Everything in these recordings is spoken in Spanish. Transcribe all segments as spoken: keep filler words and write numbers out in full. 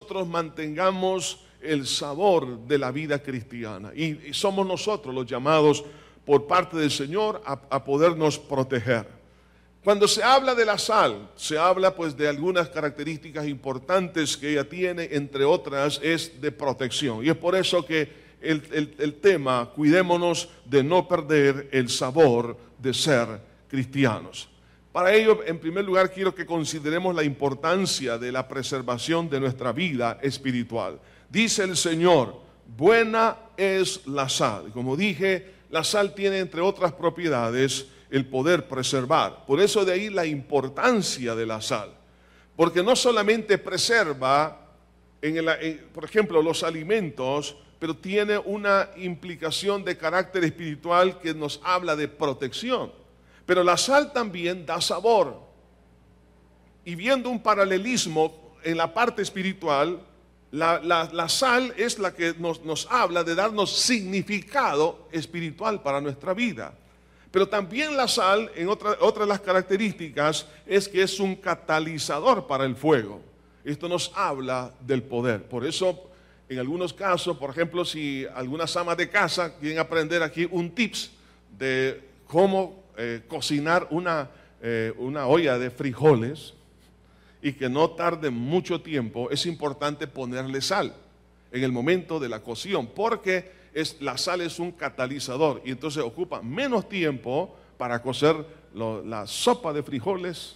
nosotros mantengamos el sabor de la vida cristiana. Y, y somos nosotros los llamados por parte del Señor a, a podernos proteger. Cuando se habla de la sal, se habla pues de algunas características importantes que ella tiene, entre otras es de protección. Y es por eso que el, el, el tema, cuidémonos de no perder el sabor de ser cristianos. Para ello, en primer lugar, quiero que consideremos la importancia de la preservación de nuestra vida espiritual. Dice el Señor, buena es la sal. Como dije, la sal tiene, entre otras propiedades, el poder preservar. Por eso de ahí la importancia de la sal. Porque no solamente preserva, en el, en, por ejemplo, los alimentos, pero tiene una implicación de carácter espiritual que nos habla de protección. Pero la sal también da sabor. Y viendo un paralelismo en la parte espiritual, la, la, la sal es la que nos, nos habla de darnos significado espiritual para nuestra vida. Pero también la sal, en otra, otra de las características, es que es un catalizador para el fuego. Esto nos habla del poder. Por eso, en algunos casos, por ejemplo, si algunas amas de casa quieren aprender aquí un tips de cómo Eh, cocinar una, eh, una olla de frijoles y que no tarde mucho tiempo, es importante ponerle sal en el momento de la cocción, porque es, la sal es un catalizador y entonces ocupa menos tiempo para cocer lo, la sopa de frijoles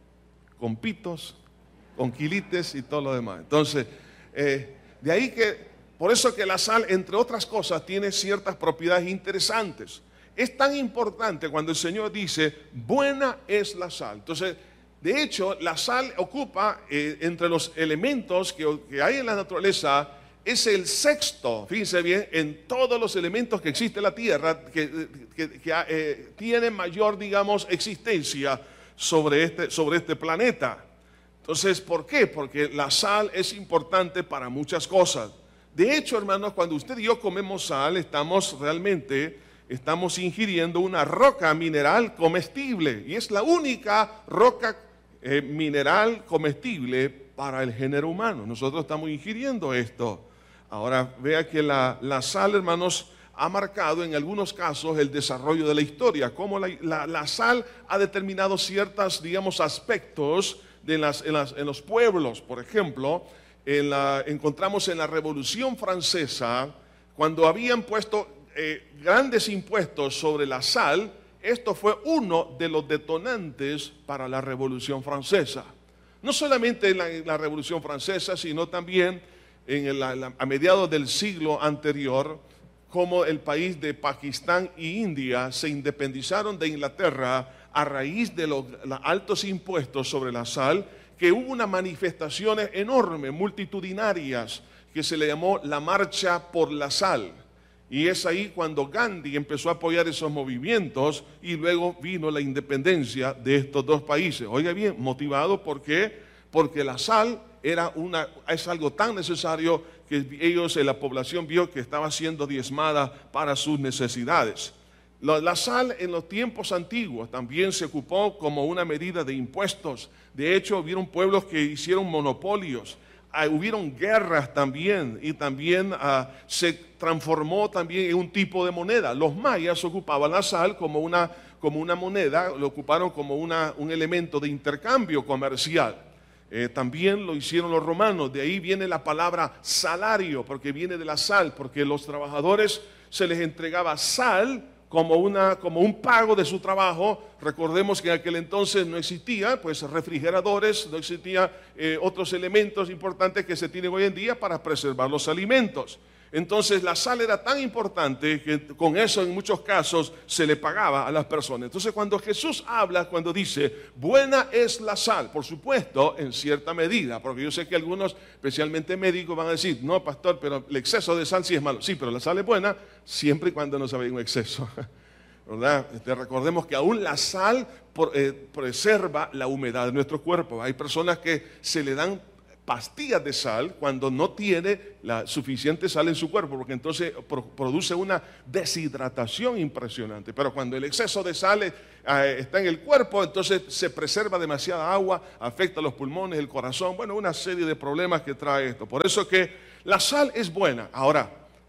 con pitos, con quilites y todo lo demás. Entonces, eh, de ahí que, por eso que la sal, entre otras cosas, tiene ciertas propiedades interesantes. Es tan importante cuando el Señor dice, buena es la sal. Entonces, de hecho, la sal ocupa, eh, entre los elementos que, que hay en la naturaleza, es el sexto, fíjense bien, en todos los elementos que existe en la tierra, que, que, que eh, tienen mayor, digamos, existencia sobre este, sobre este planeta. Entonces, ¿por qué? Porque la sal es importante para muchas cosas. De hecho, hermanos, cuando usted y yo comemos sal, estamos realmente... estamos ingiriendo una roca mineral comestible y es la única roca eh, mineral comestible para el género humano. Nosotros estamos ingiriendo esto. Ahora vea que la, la sal, hermanos, ha marcado en algunos casos el desarrollo de la historia, como la, la, la sal ha determinado ciertos, digamos, aspectos de las, en, las, en los pueblos. Por ejemplo, en la, encontramos en la Revolución Francesa, cuando habían puesto Eh, grandes impuestos sobre la sal, esto fue uno de los detonantes para la Revolución Francesa. No solamente en la, en la Revolución Francesa, sino también en el, la, a mediados del siglo anterior, como el país de Pakistán y India se independizaron de Inglaterra a raíz de los, los altos impuestos sobre la sal, que hubo unas manifestaciones enormes, multitudinarias, que se le llamó la Marcha por la Sal. Y es ahí cuando Gandhi empezó a apoyar esos movimientos y luego vino la independencia de estos dos países. Oiga bien, motivado ¿por qué? Porque la sal era una, es algo tan necesario que ellos, la población vio que estaba siendo diezmada para sus necesidades. La, la sal en los tiempos antiguos también se ocupó como una medida de impuestos. De hecho, hubieron pueblos que hicieron monopolios. Uh, hubieron guerras también y también uh, se transformó también en un tipo de moneda. Los mayas ocupaban la sal como una, como una moneda, lo ocuparon como una, un elemento de intercambio comercial. Eh, también lo hicieron los romanos, de ahí viene la palabra salario, porque viene de la sal, porque los trabajadores se les entregaba sal como, una, como un pago de su trabajo. Recordemos que en aquel entonces no existía pues refrigeradores, no existían eh, otros elementos importantes que se tienen hoy en día para preservar los alimentos. Entonces la sal era tan importante que con eso en muchos casos se le pagaba a las personas. Entonces cuando Jesús habla, cuando dice, buena es la sal, por supuesto en cierta medida, porque yo sé que algunos, especialmente médicos, van a decir, no pastor, pero el exceso de sal sí es malo. Sí, pero la sal es buena siempre y cuando no se vea un exceso. ¿Verdad? Este, recordemos que aún la sal por, eh, preserva la humedad de nuestro cuerpo. Hay personas que se le dan pastillas de sal cuando no tiene la suficiente sal en su cuerpo, porque entonces pro, produce una deshidratación impresionante. Pero cuando el exceso de sal eh, está en el cuerpo, entonces se preserva demasiada agua, afecta los pulmones, el corazón, bueno, una serie de problemas que trae esto. Por eso que la sal es buena. Ahora,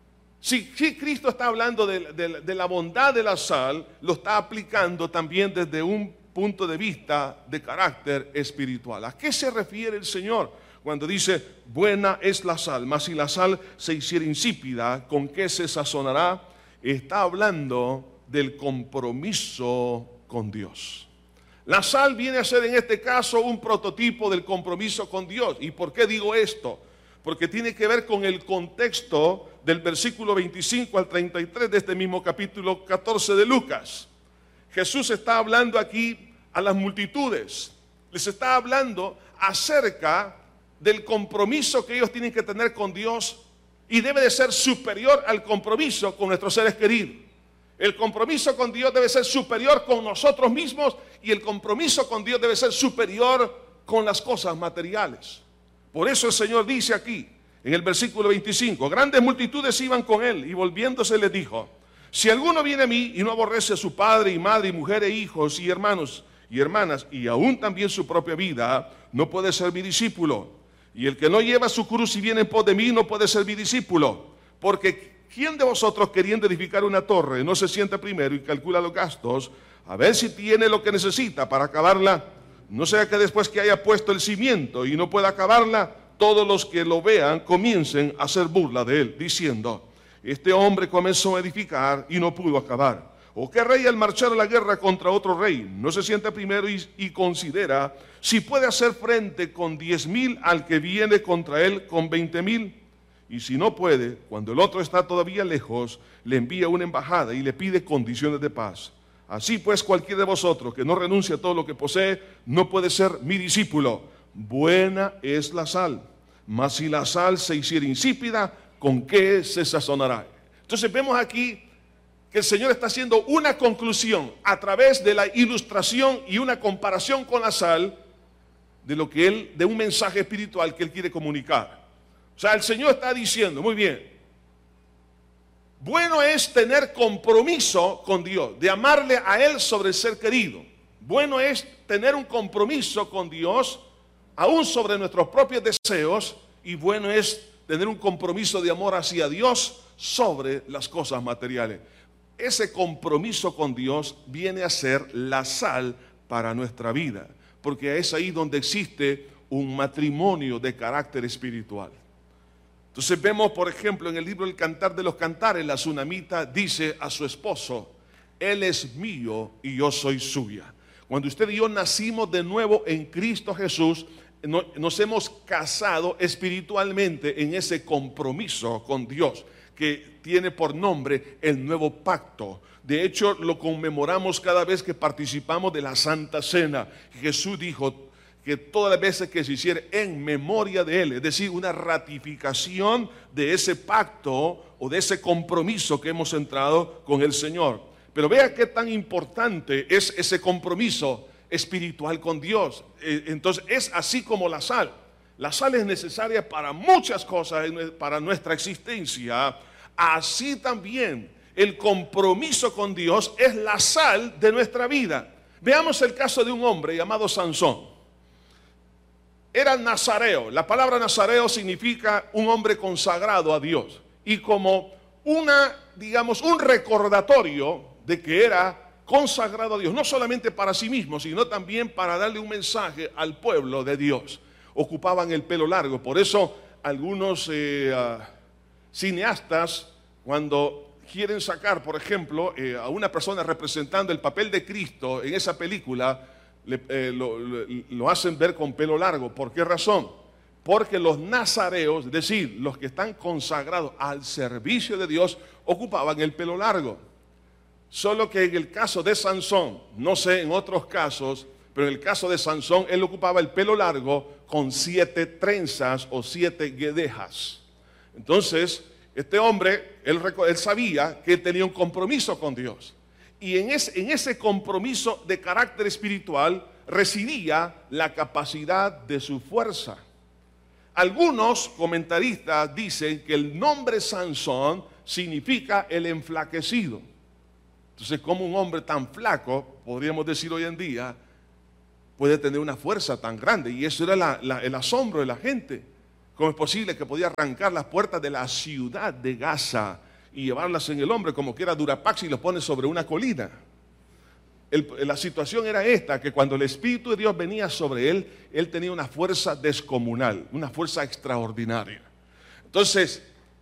si, si Cristo está hablando de, de, de la bondad de la sal, lo está aplicando también desde un punto de vista de carácter espiritual. ¿A qué se refiere el Señor cuando dice, buena es la sal, mas si la sal se hiciera insípida, ¿con qué se sazonará? Está hablando del compromiso con Dios. La sal viene a ser en este caso un prototipo del compromiso con Dios. ¿Y por qué digo esto? Porque tiene que ver con el contexto del versículo veinticinco al treinta y tres de este mismo capítulo catorce de Lucas. Jesús está hablando aquí a las multitudes. Les está hablando acerca del compromiso que ellos tienen que tener con Dios y debe de ser superior al compromiso con nuestros seres queridos. El compromiso con Dios debe ser superior con nosotros mismos y el compromiso con Dios debe ser superior con las cosas materiales. Por eso el Señor dice aquí, en el versículo veinticinco, grandes multitudes iban con él y volviéndose les dijo, si alguno viene a mí y no aborrece a su padre y madre y mujer e hijos y hermanos y hermanas y aún también su propia vida, no puede ser mi discípulo. Y el que no lleva su cruz y viene en pos de mí no puede ser mi discípulo. Porque ¿quién de vosotros queriendo edificar una torre no se sienta primero y calcula los gastos a ver si tiene lo que necesita para acabarla? No sea que después que haya puesto el cimiento y no pueda acabarla, todos los que lo vean comiencen a hacer burla de él, diciendo, este hombre comenzó a edificar y no pudo acabar. ¿O qué rey al marchar a la guerra contra otro rey no se sienta primero y, y considera si puede hacer frente con diez mil al que viene contra él con veinte mil? Y si no puede, cuando el otro está todavía lejos, le envía una embajada y le pide condiciones de paz. Así pues, cualquiera de vosotros que no renuncie a todo lo que posee, no puede ser mi discípulo. Buena es la sal, mas si la sal se hiciera insípida, ¿con qué se sazonará? Entonces vemos aquí que el Señor está haciendo una conclusión a través de la ilustración y una comparación con la sal de lo que él, de un mensaje espiritual que él quiere comunicar. O sea, el Señor está diciendo, muy bien, bueno es tener compromiso con Dios, de amarle a Él sobre el ser querido. Bueno es tener un compromiso con Dios, aún sobre nuestros propios deseos, y bueno es tener un compromiso de amor hacia Dios sobre las cosas materiales. Ese compromiso con Dios viene a ser la sal para nuestra vida, porque es ahí donde existe un matrimonio de carácter espiritual. Entonces vemos, por ejemplo, en el libro El Cantar de los Cantares, la tsunamita dice a su esposo, él es mío y yo soy suya. Cuando usted y yo nacimos de nuevo en Cristo Jesús, nos hemos casado espiritualmente en ese compromiso con Dios, que tiene por nombre el nuevo pacto. De hecho, lo conmemoramos cada vez que participamos de la Santa Cena. Jesús dijo que todas las veces que se hiciera en memoria de Él, es decir, una ratificación de ese pacto o de ese compromiso que hemos entrado con el Señor. Pero vea qué tan importante es ese compromiso espiritual con Dios. Entonces es así como la sal. La sal es necesaria para muchas cosas, para nuestra existencia. Así también el compromiso con Dios es la sal de nuestra vida. Veamos el caso de un hombre llamado Sansón. Era nazareo. La palabra nazareo significa un hombre consagrado a Dios. Y como una, digamos, un recordatorio de que era consagrado a Dios, no solamente para sí mismo, sino también para darle un mensaje al pueblo de Dios. Ocupaban el pelo largo. Por eso algunos eh, uh, cineastas, cuando quieren sacar, por ejemplo, eh, a una persona representando el papel de Cristo en esa película, le, eh, lo, lo, lo hacen ver con pelo largo. ¿Por qué razón? Porque los nazareos, es decir, los que están consagrados al servicio de Dios, ocupaban el pelo largo. Solo que en el caso de Sansón, no sé en otros casos, pero en el caso de Sansón, él ocupaba el pelo largo con siete trenzas o siete guedejas. Entonces, este hombre, él, él sabía que él tenía un compromiso con Dios. Y en ese, en ese compromiso de carácter espiritual residía la capacidad de su fuerza. Algunos comentaristas dicen que el nombre Sansón significa el enflaquecido. Entonces, ¿cómo un hombre tan flaco, podríamos decir hoy en día, puede tener una fuerza tan grande? Y eso era la, la, el asombro de la gente. ¿Cómo es posible que podía arrancar las puertas de la ciudad de Gaza y llevarlas en el hombro como que era Durapax y los pone sobre una colina? El, la situación era esta, que cuando el Espíritu de Dios venía sobre él, él tenía una fuerza descomunal, una fuerza extraordinaria. Entonces,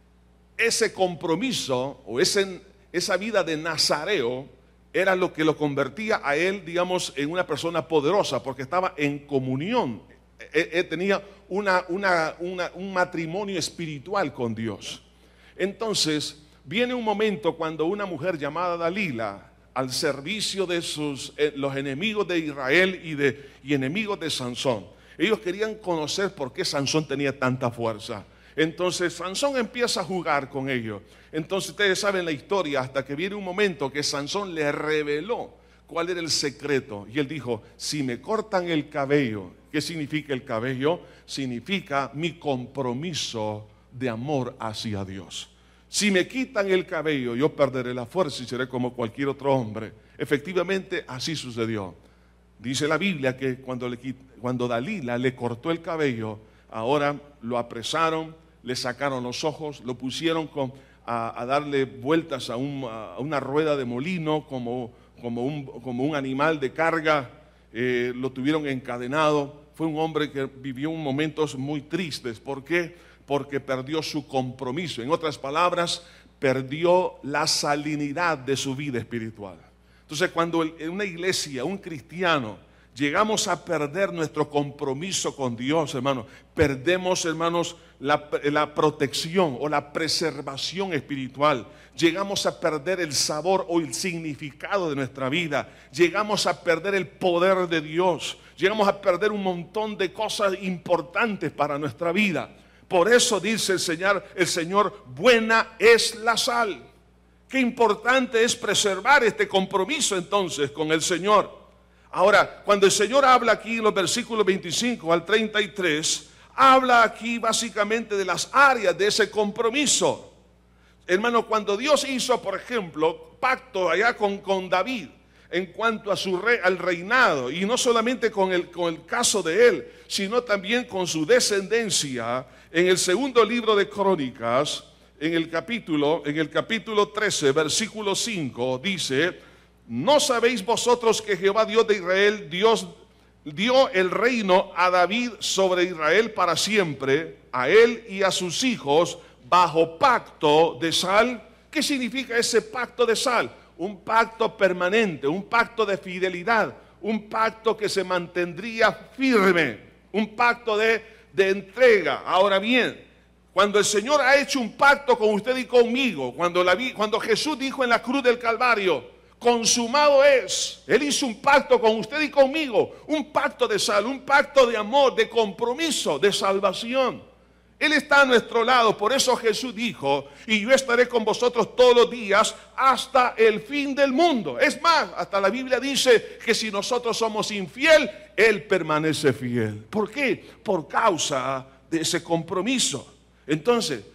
ese compromiso o ese, esa vida de nazareo era lo que lo convertía a él, digamos, en una persona poderosa, porque estaba en comunión. Él, él tenía una, una, una, un matrimonio espiritual con Dios. Entonces, viene un momento cuando una mujer llamada Dalila, al servicio de sus, eh, los enemigos de Israel y, de, y enemigos de Sansón, ellos querían conocer por qué Sansón tenía tanta fuerza. Entonces Sansón empieza a jugar con ellos. Entonces ustedes saben la historia, hasta que viene un momento que Sansón le reveló cuál era el secreto. Y él dijo, si me cortan el cabello, ¿qué significa el cabello? Significa mi compromiso de amor hacia Dios. Si me quitan el cabello, yo perderé la fuerza y seré como cualquier otro hombre. Efectivamente, así sucedió. Dice la Biblia que cuando, le, cuando Dalila le cortó el cabello, ahora lo apresaron, le sacaron los ojos, lo pusieron con, a, a darle vueltas a, un, a una rueda de molino como, como, un, como un animal de carga, eh, lo tuvieron encadenado. Fue un hombre que vivió momentos muy tristes. ¿Por qué? Porque perdió su compromiso. En otras palabras, perdió la salinidad de su vida espiritual. Entonces, cuando en una iglesia, un cristiano, llegamos a perder nuestro compromiso con Dios, hermanos, perdemos, hermanos, la, la protección o la preservación espiritual. Llegamos a perder el sabor o el significado de nuestra vida. Llegamos a perder el poder de Dios. Llegamos a perder un montón de cosas importantes para nuestra vida. Por eso dice el Señor, el Señor, buena es la sal. Qué importante es preservar este compromiso entonces con el Señor. Ahora, cuando el Señor habla aquí en los versículos veinticinco al treinta y tres, habla aquí básicamente de las áreas de ese compromiso. Hermano, cuando Dios hizo, por ejemplo, pacto allá con, con David, en cuanto a su rey, al reinado, y no solamente con el, con el caso de él, sino también con su descendencia, en el segundo libro de Crónicas, en el capítulo, en el capítulo trece, versículo cinco, dice, ¿no sabéis vosotros que Jehová Dios de Israel, Dios dio el reino a David sobre Israel para siempre, a él y a sus hijos, bajo pacto de sal? ¿Qué significa ese pacto de sal? Un pacto permanente, un pacto de fidelidad, un pacto que se mantendría firme, un pacto de, de entrega. Ahora bien, cuando el Señor ha hecho un pacto con usted y conmigo, cuando, la, cuando Jesús dijo en la cruz del Calvario, consumado es, Él hizo un pacto con usted y conmigo, un pacto de sal, un pacto de amor, de compromiso, de salvación. Él está a nuestro lado, por eso Jesús dijo, y yo estaré con vosotros todos los días hasta el fin del mundo. Es más, hasta la Biblia dice que si nosotros somos infiel, Él permanece fiel. ¿Por qué? Por causa de ese compromiso. Entonces,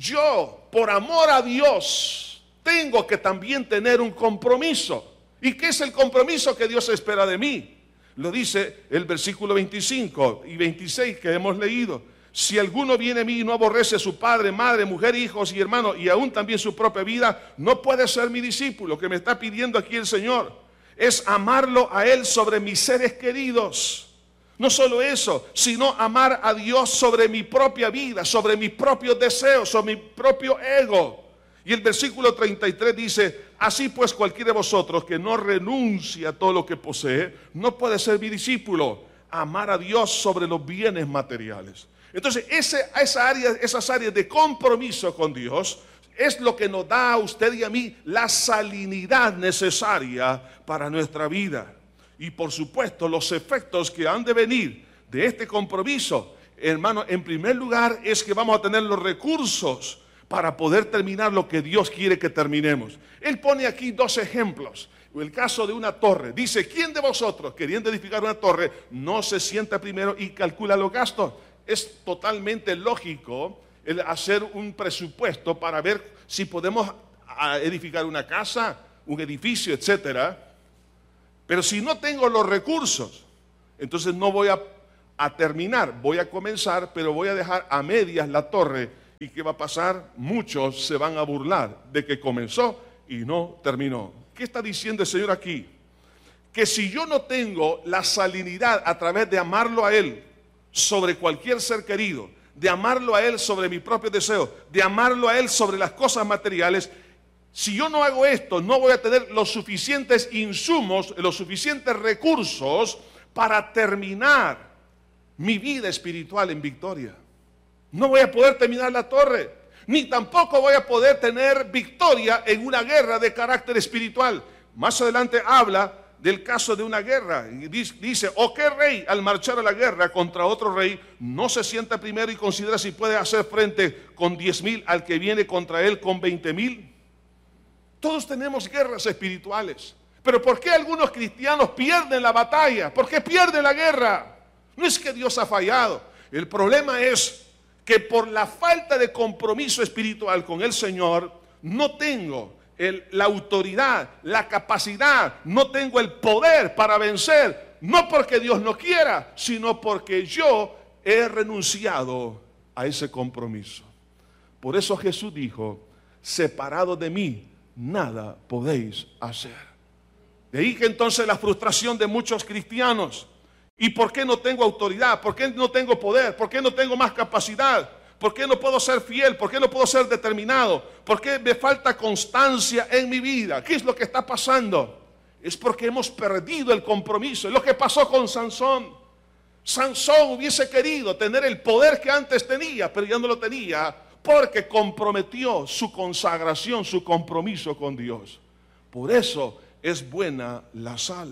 yo, por amor a Dios, tengo que también tener un compromiso. ¿Y qué es el compromiso que Dios espera de mí? Lo dice el versículo veinticinco y veintiséis que hemos leído. Si alguno viene a mí y no aborrece a su padre, madre, mujer, hijos y hermanos, y aún también su propia vida, no puede ser mi discípulo. Lo que me está pidiendo aquí el Señor es amarlo a Él sobre mis seres queridos. No solo eso, sino amar a Dios sobre mi propia vida, sobre mis propios deseos, sobre mi propio ego. Y el versículo treinta y tres dice, así pues cualquiera de vosotros que no renuncie a todo lo que posee, no puede ser mi discípulo. Amar a Dios sobre los bienes materiales. Entonces, ese, esa área, esas áreas de compromiso con Dios es lo que nos da a usted y a mí la salinidad necesaria para nuestra vida. Y por supuesto, los efectos que han de venir de este compromiso, hermano, en primer lugar es que vamos a tener los recursos para poder terminar lo que Dios quiere que terminemos. Él pone aquí dos ejemplos. El caso de una torre. Dice, ¿quién de vosotros, queriendo edificar una torre, no se sienta primero y calcula los gastos? es totalmente lógico el hacer un presupuesto para ver si podemos edificar una casa, un edificio, etcétera. Pero si no tengo los recursos, entonces no voy a, a terminar, voy a comenzar, pero voy a dejar a medias la torre. ¿Y qué va a pasar? Muchos se van a burlar de que comenzó y no terminó. ¿Qué está diciendo el Señor aquí? Que si yo no tengo la salinidad a través de amarlo a Él sobre cualquier ser querido, de amarlo a Él sobre mi propio deseo, de amarlo a Él sobre las cosas materiales, si yo no hago esto, no voy a tener los suficientes insumos, los suficientes recursos para terminar mi vida espiritual en victoria. No voy a poder terminar la torre, ni tampoco voy a poder tener victoria en una guerra de carácter espiritual. Más adelante habla del caso de una guerra. Dice, ¿o qué rey al marchar a la guerra contra otro rey no se sienta primero y considera si puede hacer frente con diez mil al que viene contra él con veinte mil? Todos tenemos guerras espirituales. Pero ¿por qué algunos cristianos pierden la batalla? ¿Por qué pierden la guerra? No es que Dios ha fallado. El problema es que por la falta de compromiso espiritual con el Señor, no tengo el, la autoridad, la capacidad, no tengo el poder para vencer, no porque Dios no quiera, sino porque yo he renunciado a ese compromiso. Por eso Jesús dijo, separado de mí, nada podéis hacer. De ahí que entonces la frustración de muchos cristianos. ¿Y por qué no tengo autoridad? ¿Por qué no tengo poder? ¿Por qué no tengo más capacidad? ¿Por qué no puedo ser fiel? ¿Por qué no puedo ser determinado? ¿Por qué me falta constancia en mi vida? ¿Qué es lo que está pasando? Es porque hemos perdido el compromiso. Es lo que pasó con Sansón. Sansón hubiese querido tener el poder que antes tenía, pero ya no lo tenía porque comprometió su consagración, su compromiso con Dios. Por eso es buena la sal.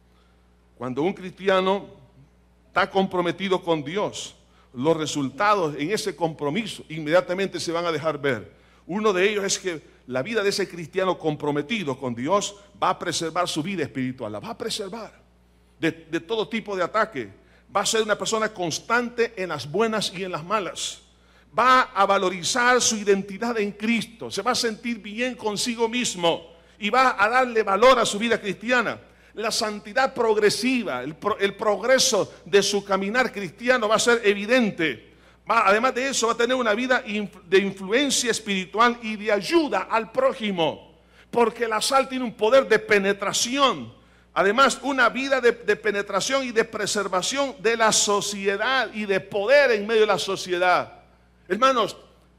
Cuando un cristiano está comprometido con Dios, los resultados en ese compromiso inmediatamente se van a dejar ver. Uno de ellos es que la vida de ese cristiano comprometido con Dios va a preservar su vida espiritual, la va a preservar de, de todo tipo de ataque. Va a ser una persona constante en las buenas y en las malas. Va a valorizar su identidad en Cristo, se va a sentir bien consigo mismo y va a darle valor a su vida cristiana. La santidad progresiva, el, pro, el progreso de su caminar cristiano va a ser evidente. Va, además de eso, va a tener una vida de influencia espiritual y de ayuda al prójimo, porque la sal tiene un poder de penetración. Además, una vida de, de penetración y de preservación de la sociedad y de poder en medio de la sociedad. Hermanos,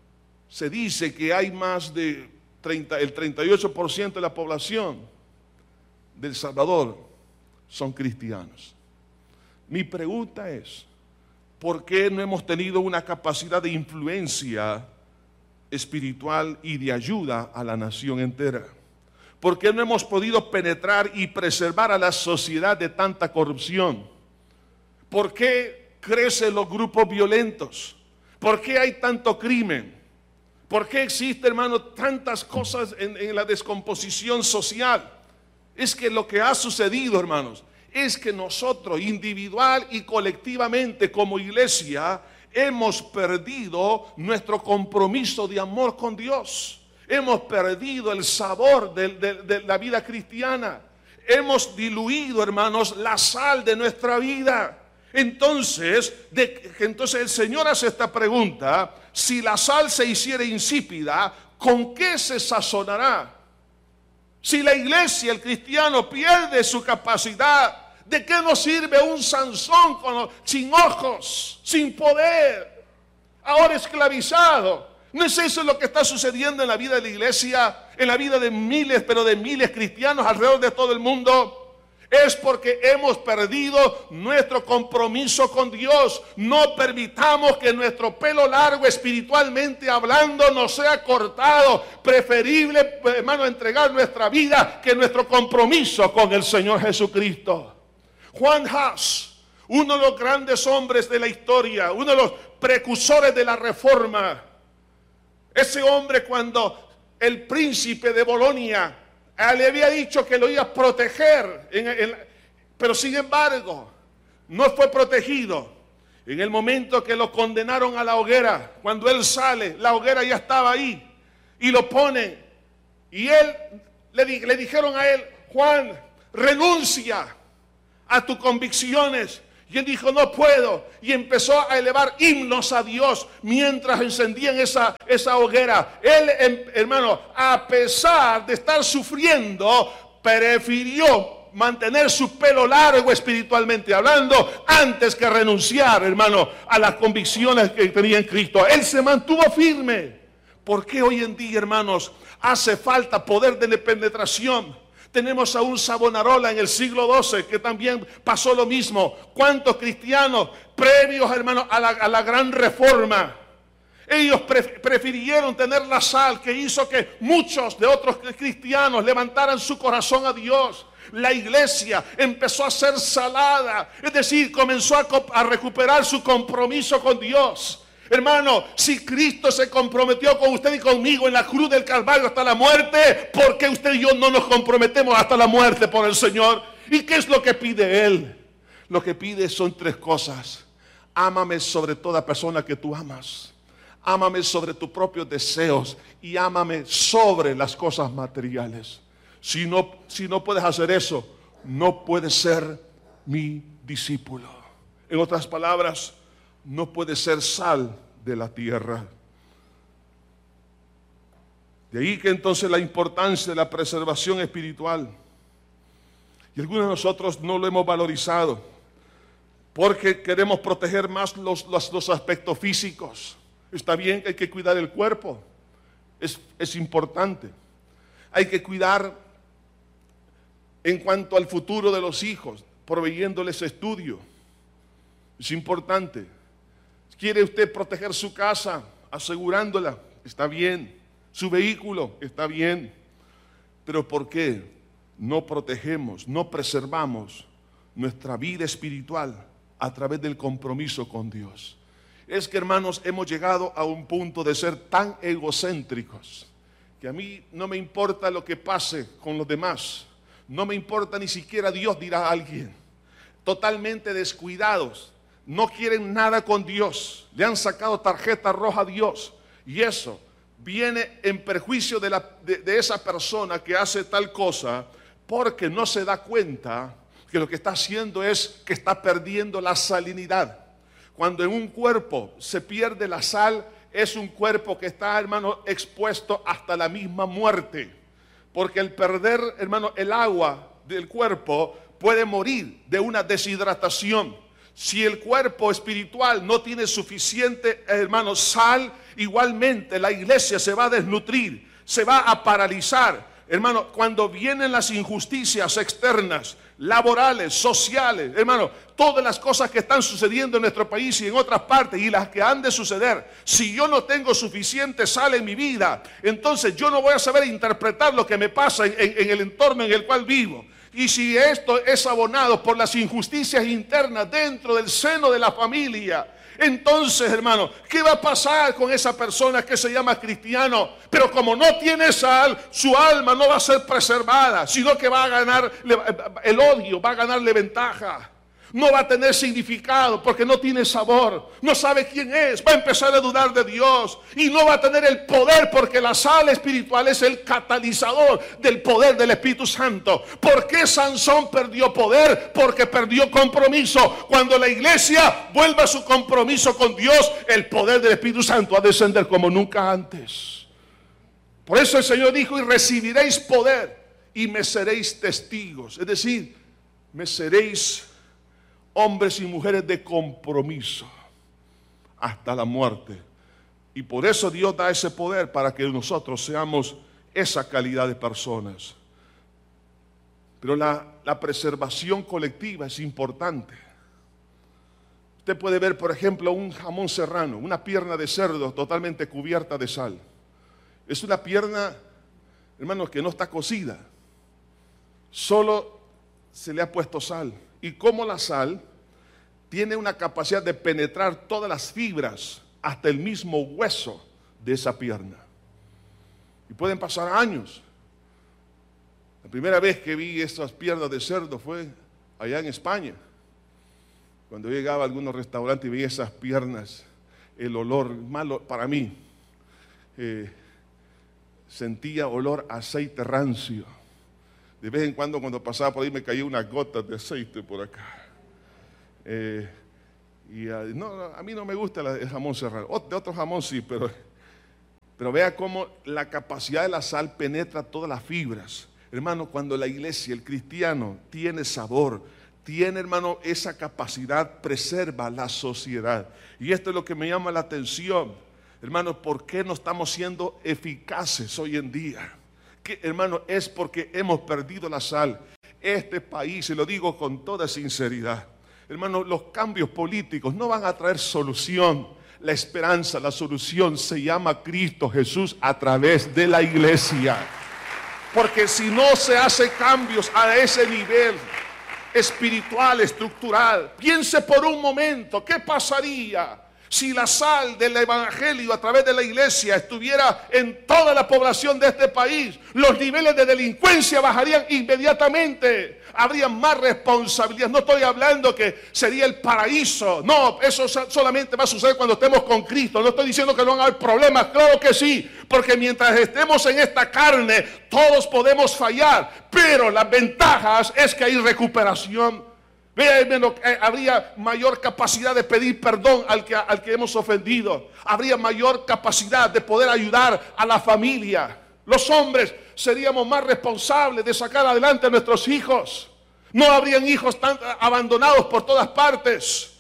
se dice que hay más de treinta, el treinta y ocho por ciento de la población del Salvador son cristianos. Mi pregunta es, ¿por qué no hemos tenido una capacidad de influencia espiritual y de ayuda a la nación entera? ¿Por qué no hemos podido penetrar y preservar a la sociedad de tanta corrupción? ¿Por qué crecen los grupos violentos? ¿Por qué hay tanto crimen? ¿Por qué existe, hermano, tantas cosas en, en la descomposición social? Es que lo que ha sucedido, hermanos, es que nosotros individual y colectivamente como iglesia hemos perdido nuestro compromiso de amor con Dios. Hemos perdido el sabor de, de, de la vida cristiana. Hemos diluido, hermanos, la sal de nuestra vida. Entonces, de, entonces el Señor hace esta pregunta: si la sal se hiciera insípida, ¿con qué se sazonará? Si la iglesia, el cristiano, pierde su capacidad, ¿de qué nos sirve un Sansón con, sin ojos, sin poder, ahora esclavizado? ¿No es eso lo que está sucediendo en la vida de la iglesia, en la vida de miles, pero de miles cristianos alrededor de todo el mundo? Es porque hemos perdido nuestro compromiso con Dios. No permitamos que nuestro pelo largo espiritualmente hablando nos sea cortado. Preferible, hermano, entregar nuestra vida que nuestro compromiso con el Señor Jesucristo. Juan Hus, uno de los grandes hombres de la historia, uno de los precursores de la Reforma. Ese hombre, cuando el príncipe de Bolonia le había dicho que lo iba a proteger, en, en, pero sin embargo no fue protegido. En el momento que lo condenaron a la hoguera, cuando él sale, la hoguera ya estaba ahí y lo ponen. Y él le, le dijeron a él: Juan, renuncia a tus convicciones. Y él dijo: no puedo. Y empezó a elevar himnos a Dios mientras encendían esa, esa hoguera. Él, hermano, a pesar de estar sufriendo, prefirió mantener su pelo largo espiritualmente hablando antes que renunciar, hermano, a las convicciones que tenía en Cristo. Él se mantuvo firme. ¿Por qué hoy en día, hermanos, hace falta poder de penetración? Tenemos a un Savonarola en el siglo doce que también pasó lo mismo. ¿Cuántos cristianos previos, hermanos, a la, a la gran reforma? Ellos prefirieron tener la sal que hizo que muchos de otros cristianos levantaran su corazón a Dios. La iglesia empezó a ser salada, es decir, comenzó a, a recuperar su compromiso con Dios. Hermano, si Cristo se comprometió con usted y conmigo en la cruz del Calvario hasta la muerte, ¿por qué usted y yo no nos comprometemos hasta la muerte por el Señor? ¿Y qué es lo que pide Él? Lo que pide son tres cosas. Ámame sobre toda persona que tú amas. Ámame sobre tus propios deseos y ámame sobre las cosas materiales. Si no, si no puedes hacer eso, no puedes ser mi discípulo. En otras palabras, no puedes ser sal de la tierra. De ahí que entonces la importancia de la preservación espiritual. Y algunos de nosotros no lo hemos valorizado porque queremos proteger más los, los, los aspectos físicos. Está bien que hay que cuidar el cuerpo, es, es importante. Hay que cuidar en cuanto al futuro de los hijos, proveyéndoles estudio. Es importante. ¿Quiere usted proteger su casa, asegurándola? Está bien. Su vehículo, está bien. Pero ¿por qué no protegemos, no preservamos nuestra vida espiritual a través del compromiso con Dios? Es que, hermanos, hemos llegado a un punto de ser tan egocéntricos que a mí no me importa lo que pase con los demás. No me importa ni siquiera Dios, dirá alguien. Totalmente descuidados. No quieren nada con Dios. Le han sacado tarjeta roja a Dios. Y eso viene en perjuicio de, la, de, de esa persona que hace tal cosa, porque no se da cuenta que lo que está haciendo es que está perdiendo la salinidad. Cuando en un cuerpo se pierde la sal, es un cuerpo que está, hermano, expuesto hasta la misma muerte. Porque el perder, hermano, el agua del cuerpo puede morir de una deshidratación. Si el cuerpo espiritual no tiene suficiente, hermano, sal, igualmente la iglesia se va a desnutrir, se va a paralizar. Hermano, cuando vienen las injusticias externas, laborales, sociales, hermano, todas las cosas que están sucediendo en nuestro país y en otras partes y las que han de suceder, si yo no tengo suficiente sal en mi vida, entonces yo no voy a saber interpretar lo que me pasa en, en, en el entorno en el cual vivo. Y si esto es abonado por las injusticias internas dentro del seno de la familia, entonces, hermano, ¿qué va a pasar con esa persona que se llama cristiano? Pero como no tiene sal, su alma no va a ser preservada, sino que va a ganar el odio, va a ganarle ventaja. No va a tener significado porque no tiene sabor, no sabe quién es, va a empezar a dudar de Dios y no va a tener el poder porque la sal espiritual es el catalizador del poder del Espíritu Santo. ¿Por qué Sansón perdió poder? Porque perdió compromiso. Cuando la iglesia vuelva a su compromiso con Dios, el poder del Espíritu Santo va a descender como nunca antes. Por eso el Señor dijo: y recibiréis poder y me seréis testigos. Es decir, me seréis hombres y mujeres de compromiso hasta la muerte. Y por eso Dios da ese poder para que nosotros seamos esa calidad de personas. Pero la, la preservación colectiva es importante. Usted puede ver, por ejemplo, un jamón serrano, una pierna de cerdo totalmente cubierta de sal. Es una pierna, hermanos, que no está cocida. Solo se le ha puesto sal. Y como la sal tiene una capacidad de penetrar todas las fibras hasta el mismo hueso de esa pierna. Y pueden pasar años. La primera vez que vi estas piernas de cerdo fue allá en España. Cuando yo llegaba a algunos restaurantes y veía esas piernas, el olor malo para mí, eh, sentía olor a aceite rancio. De vez en cuando cuando pasaba por ahí me caía unas gotas de aceite por acá. Eh, y uh, no, no, a mí no me gusta el jamón serrano. O, de otro jamón sí, pero, pero vea cómo la capacidad de la sal penetra todas las fibras. Hermano, cuando la iglesia, el cristiano, tiene sabor, tiene, hermano, esa capacidad, preserva la sociedad. Y esto es lo que me llama la atención. Hermanos, ¿por qué no estamos siendo eficaces hoy en día? Que, hermano, es porque hemos perdido la sal. Este país, y lo digo con toda sinceridad, hermano, los cambios políticos no van a traer solución. La esperanza, la solución se llama Cristo Jesús a través de la iglesia. Porque si no se hace cambios a ese nivel espiritual, estructural, piense por un momento, ¿qué pasaría si la sal del evangelio a través de la iglesia estuviera en toda la población de este país? Los niveles de delincuencia bajarían inmediatamente. Habría más responsabilidad. No estoy hablando que sería el paraíso. No, eso solamente va a suceder cuando estemos con Cristo. No estoy diciendo que no van a haber problemas. Claro que sí. Porque mientras estemos en esta carne, todos podemos fallar. Pero las ventajas es que hay recuperación. Vea, hermano, habría mayor capacidad de pedir perdón al que, al que hemos ofendido. Habría mayor capacidad de poder ayudar a la familia. Los hombres seríamos más responsables de sacar adelante a nuestros hijos. No habrían hijos tan abandonados por todas partes.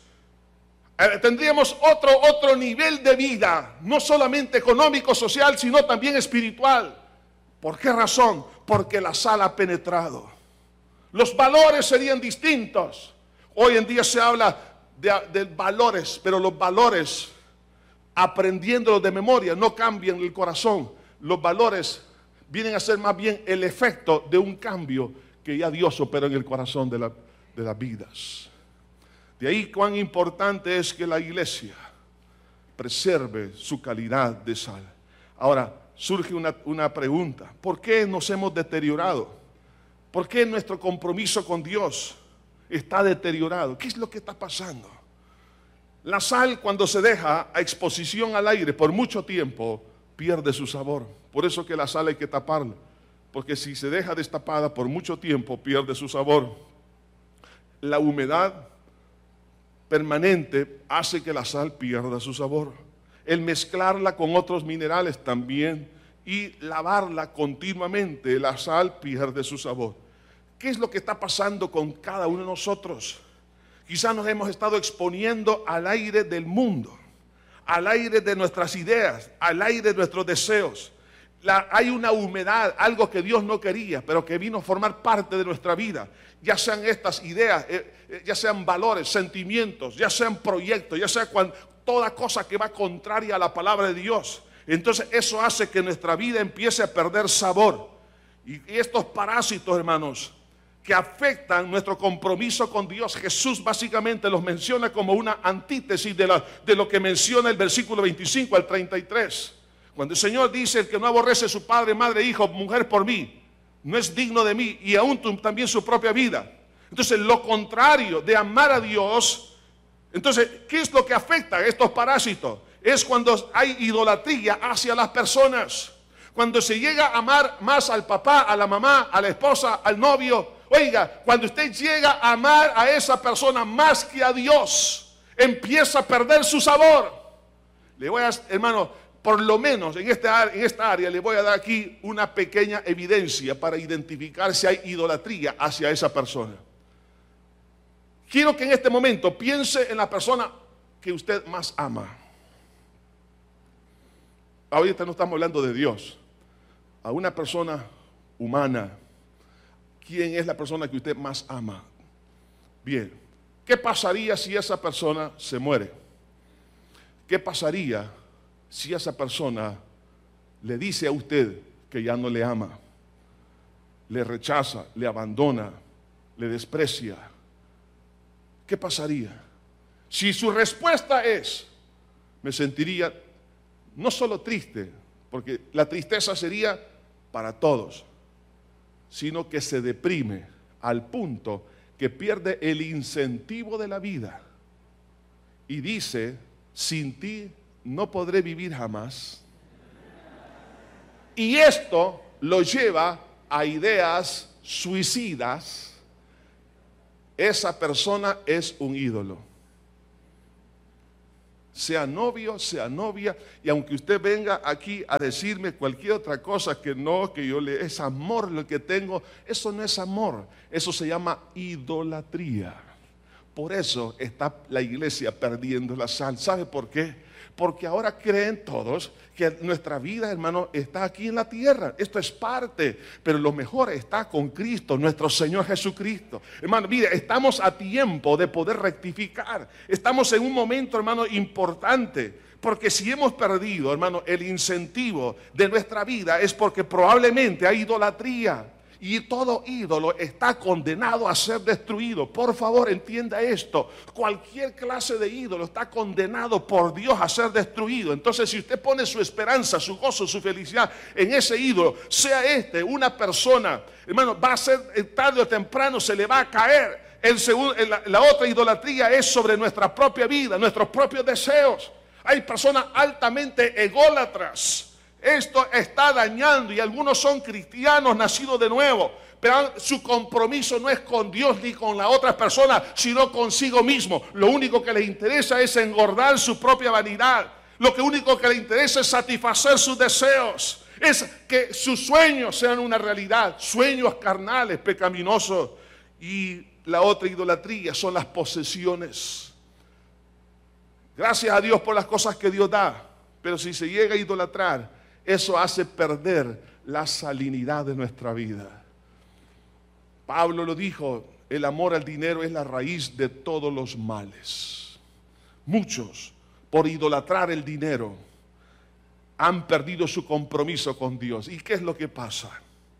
Eh, tendríamos otro, otro nivel de vida, no solamente económico, social, sino también espiritual. ¿Por qué razón? Porque la sal ha penetrado. Los valores serían distintos. Hoy en día se habla de, de valores, pero los valores, aprendiéndolos de memoria, no cambian el corazón. Los valores vienen a ser más bien el efecto de un cambio que ya Dios opera en el corazón de, la, de las vidas. De ahí cuán importante es que la iglesia preserve su calidad de sal. Ahora, surge una, una pregunta. ¿Por qué nos hemos deteriorado? ¿Por qué nuestro compromiso con Dios está deteriorado? ¿Qué es lo que está pasando? La sal, cuando se deja a exposición al aire por mucho tiempo, pierde su sabor. Por eso que la sal hay que taparla, porque si se deja destapada por mucho tiempo, pierde su sabor. La humedad permanente hace que la sal pierda su sabor. El mezclarla con otros minerales también y lavarla continuamente, la sal pierde su sabor. ¿Qué es lo que está pasando con cada uno de nosotros? Quizás nos hemos estado exponiendo al aire del mundo, al aire de nuestras ideas, al aire de nuestros deseos. La, hay una humedad, algo que Dios no quería, pero que vino a formar parte de nuestra vida. Ya sean estas ideas, eh, eh, ya sean valores, sentimientos, ya sean proyectos, ya sea cuando, toda cosa que va contraria a la palabra de Dios. Entonces eso hace que nuestra vida empiece a perder sabor. Y, y estos parásitos, hermanos, que afectan nuestro compromiso con Dios, Jesús básicamente los menciona como una antítesis de, la, de lo que menciona el versículo veinticinco al treinta y tres. Cuando el Señor dice: el que no aborrece a su padre, madre, hijo, mujer por mí, no es digno de mí, y aún también su propia vida. Entonces lo contrario de amar a Dios, entonces, ¿qué es lo que afecta a estos parásitos? Es cuando hay idolatría hacia las personas. Cuando se llega a amar más al papá, a la mamá, a la esposa, al novio. Oiga, cuando usted llega a amar a esa persona más que a Dios, empieza a perder su sabor. Le voy a, hermano, por lo menos en esta, en esta área le voy a dar aquí una pequeña evidencia para identificar si hay idolatría hacia esa persona. Quiero que en este momento piense en la persona que usted más ama. Ahorita no estamos hablando de Dios. A una persona humana. ¿Quién es la persona que usted más ama? Bien, ¿qué pasaría si esa persona se muere? ¿Qué pasaría si esa persona le dice a usted que ya no le ama? Le rechaza, le abandona, le desprecia. ¿Qué pasaría? Si su respuesta es: me sentiría no solo triste, porque la tristeza sería para todos, sino que se deprime al punto que pierde el incentivo de la vida. y dice, sin ti no podré vivir jamás. Y esto lo lleva a ideas suicidas. Esa persona es un ídolo. Sea novio, sea novia, y aunque usted venga aquí a decirme cualquier otra cosa que no, que yo le, es amor lo que tengo, eso no es amor, eso se llama idolatría. Por eso está la iglesia perdiendo la sal. ¿Sabe por qué? Porque ahora creen todos que nuestra vida, hermano, está aquí en la tierra. Esto es parte, pero lo mejor está con Cristo, nuestro Señor Jesucristo. Hermano, mire, estamos a tiempo de poder rectificar. Estamos en un momento, hermano, importante. Porque si hemos perdido, hermano, el incentivo de nuestra vida es porque probablemente hay idolatría. Y todo ídolo está condenado a ser destruido. Por favor, entienda esto. Cualquier clase de ídolo está condenado por Dios a ser destruido. Entonces, si usted pone su esperanza, su gozo, su felicidad en ese ídolo, sea este una persona, hermano, va a ser tarde o temprano, se le va a caer. El segundo, la, la otra idolatría es sobre nuestra propia vida, nuestros propios deseos. Hay personas altamente ególatras. Esto está dañando, y algunos son cristianos nacidos de nuevo, pero su compromiso no es con Dios ni con la otra persona, sino consigo mismo. Lo único que les interesa es engordar su propia vanidad. Lo que único que les interesa es satisfacer sus deseos, es que sus sueños sean una realidad, sueños carnales, pecaminosos. Y la otra idolatría son las posesiones. Gracias a Dios por las cosas que Dios da, pero si se llega a idolatrar, eso hace perder la salinidad de nuestra vida. Pablo lo dijo, el amor al dinero es la raíz de todos los males. Muchos, por idolatrar el dinero, han perdido su compromiso con Dios. ¿Y qué es lo que pasa?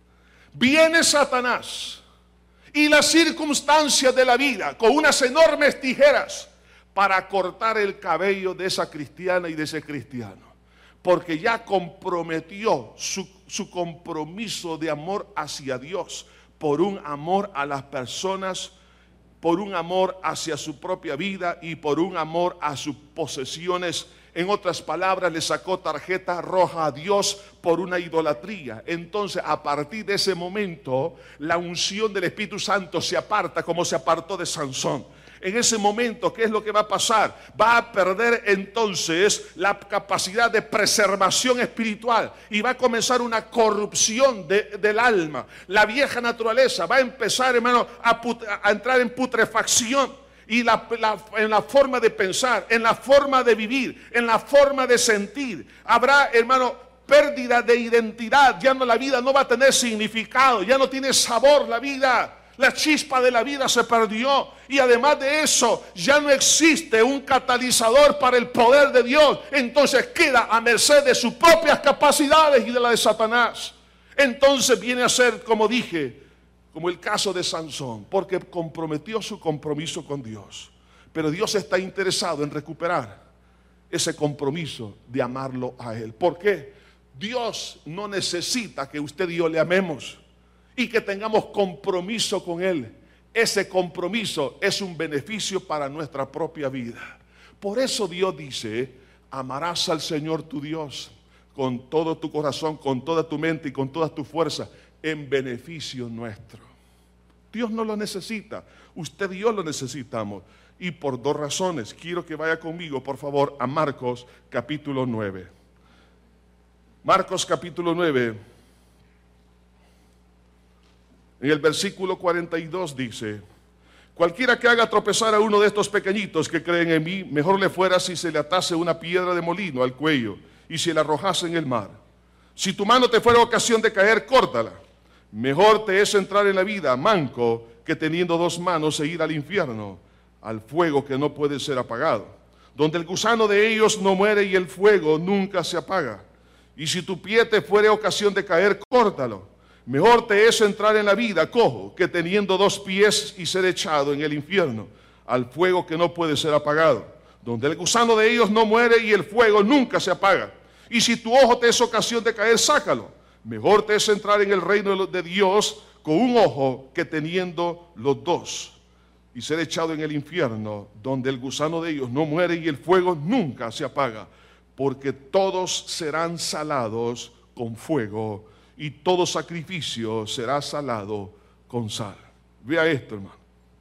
Viene Satanás y las circunstancias de la vida con unas enormes tijeras para cortar el cabello de esa cristiana y de ese cristiano. Porque ya comprometió su, su compromiso de amor hacia Dios por un amor a las personas, por un amor hacia su propia vida y por un amor a sus posesiones. En otras palabras, le sacó tarjeta roja a Dios por una idolatría. Entonces, a partir de ese momento, la unción del Espíritu Santo se aparta como se apartó de Sansón. En ese momento, ¿qué es lo que va a pasar? Va a perder entonces la capacidad de preservación espiritual y va a comenzar una corrupción de, del alma. La vieja naturaleza va a empezar, hermano, a, put, a entrar en putrefacción. Y la, la, en la forma de pensar, en la forma de vivir, en la forma de sentir. Habrá, hermano, pérdida de identidad. Ya no, la vida no va a tener significado, ya no tiene sabor la vida. La chispa de la vida se perdió, y además de eso ya no existe un catalizador para el poder de Dios. Entonces queda a merced de sus propias capacidades y de la de Satanás. Entonces viene a ser, como dije, como el caso de Sansón, porque comprometió su compromiso con Dios. Pero Dios está interesado en recuperar ese compromiso de amarlo a Él. ¿Por qué? Dios no necesita que usted y yo le amemos y que tengamos compromiso con Él. Ese compromiso es un beneficio para nuestra propia vida. Por eso Dios dice, amarás al Señor tu Dios con todo tu corazón, con toda tu mente y con toda tu fuerza, en beneficio nuestro. Dios no lo necesita, usted y yo lo necesitamos. Y por dos razones. Quiero que vaya conmigo, por favor, a Marcos capítulo nueve. Marcos capítulo nueve. En el versículo cuarenta y dos dice, cualquiera que haga tropezar a uno de estos pequeñitos que creen en mí, mejor le fuera si se le atase una piedra de molino al cuello y se la arrojase en el mar. Si tu mano te fuera ocasión de caer, córtala. Mejor te es entrar en la vida manco que teniendo dos manos e ir al infierno, al fuego que no puede ser apagado, donde el gusano de ellos no muere y el fuego nunca se apaga. Y si tu pie te fuere ocasión de caer, córtalo. Mejor te es entrar en la vida cojo que teniendo dos pies y ser echado en el infierno, al fuego que no puede ser apagado, donde el gusano de ellos no muere y el fuego nunca se apaga. Y si tu ojo te es ocasión de caer, sácalo. Mejor te es entrar en el reino de Dios con un ojo que teniendo los dos y ser echado en el infierno, donde el gusano de ellos no muere y el fuego nunca se apaga, porque todos serán salados con fuego y todo sacrificio será salado con sal. Vea esto, hermano.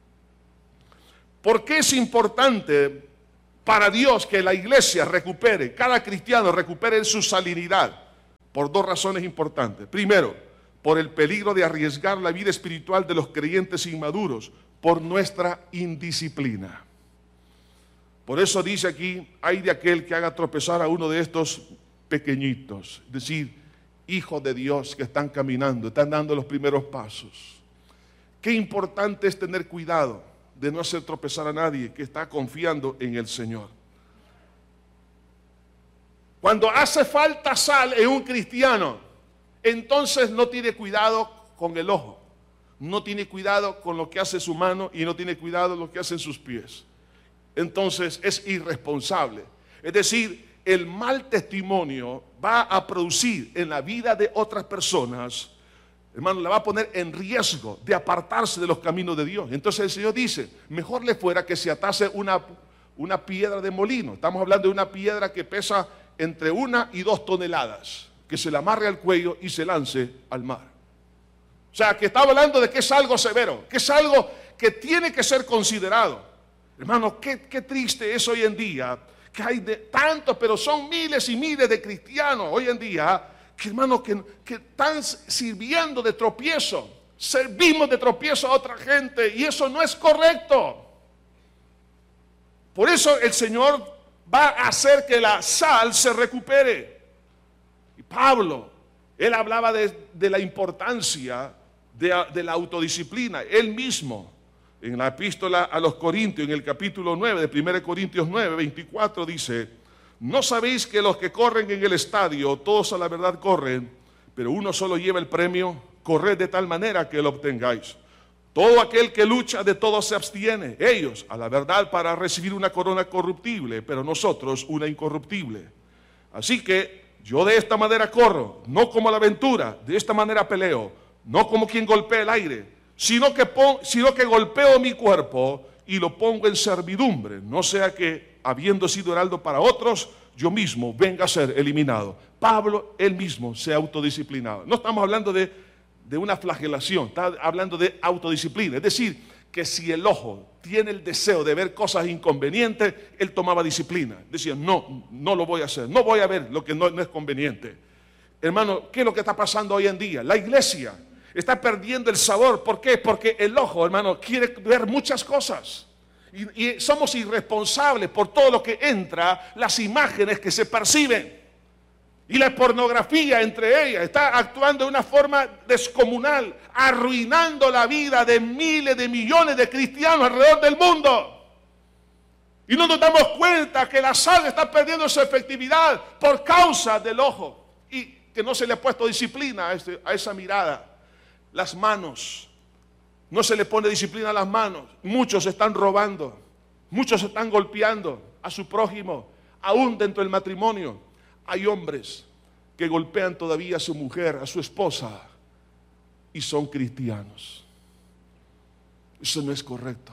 ¿Por qué es importante para Dios que la iglesia recupere, cada cristiano recupere su salinidad? Por dos razones importantes. Primero, por el peligro de arriesgar la vida espiritual de los creyentes inmaduros por nuestra indisciplina. Por eso dice aquí, hay de aquel que haga tropezar a uno de estos pequeñitos, es decir, hijos de Dios que están caminando, están dando los primeros pasos. Qué importante es tener cuidado de no hacer tropezar a nadie que está confiando en el Señor. Cuando hace falta sal en un cristiano, entonces no tiene cuidado con el ojo, no tiene cuidado con lo que hace su mano y no tiene cuidado con lo que hacen sus pies. Entonces es irresponsable. Es decir, el mal testimonio va a producir en la vida de otras personas, hermano, la va a poner en riesgo de apartarse de los caminos de Dios. Entonces el Señor dice, mejor le fuera que se atase una, una piedra de molino. Estamos hablando de una piedra que pesa entre una y dos toneladas, que se la amarre al cuello y se lance al mar. O sea, que está hablando de que es algo severo, que es algo que tiene que ser considerado. Hermano, qué, qué triste es hoy en día, que hay de tantos, pero son miles y miles de cristianos hoy en día, que hermano, que, que están sirviendo de tropiezo, servimos de tropiezo a otra gente, y eso no es correcto. Por eso el Señor va a hacer que la sal se recupere. Y Pablo, él hablaba de, de la importancia de, de la autodisciplina. Él mismo, en la epístola a los Corintios, en el capítulo nueve de primera Corintios nueve, veinticuatro, dice: ¿no sabéis que los que corren en el estadio, todos a la verdad corren, pero uno solo lleva el premio? Corred de tal manera que lo obtengáis. Todo aquel que lucha, de todo se abstiene. Ellos, a la verdad, para recibir una corona corruptible, pero nosotros una incorruptible. Así que yo de esta manera corro, no como la aventura, de esta manera peleo, no como quien golpea el aire, sino que, pon, sino que golpeo mi cuerpo y lo pongo en servidumbre, no sea que, habiendo sido heraldo para otros, yo mismo venga a ser eliminado. Pablo, él mismo, se autodisciplinaba. No estamos hablando de, de una flagelación, está hablando de autodisciplina. Es decir, que si el ojo tiene el deseo de ver cosas inconvenientes, él tomaba disciplina. Decía, no, no lo voy a hacer, no voy a ver lo que no, no es conveniente. Hermano, ¿qué es lo que está pasando hoy en día? La iglesia está perdiendo el sabor. ¿Por qué? Porque el ojo, hermano, quiere ver muchas cosas. Y, y somos irresponsables por todo lo que entra, las imágenes que se perciben. Y la pornografía entre ellas está actuando de una forma descomunal, arruinando la vida de miles de millones de cristianos alrededor del mundo. Y no nos damos cuenta que la sal está perdiendo su efectividad por causa del ojo. Y que no se le ha puesto disciplina a, este, a esa mirada. Las manos, no se le pone disciplina a las manos. Muchos están robando, muchos están golpeando a su prójimo, aún dentro del matrimonio. Hay hombres que golpean todavía a su mujer, a su esposa, y son cristianos. Eso no es correcto.